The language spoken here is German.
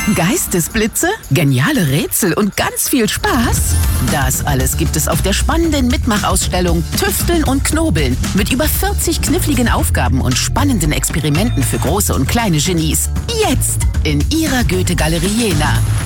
Geistesblitze, geniale Rätsel und ganz viel Spaß? Das alles gibt es auf der spannenden Mitmachausstellung Tüfteln und Knobeln mit über 40 kniffligen Aufgaben und spannenden Experimenten für große und kleine Genies. Jetzt in Ihrer Goethe-Galerie Jena.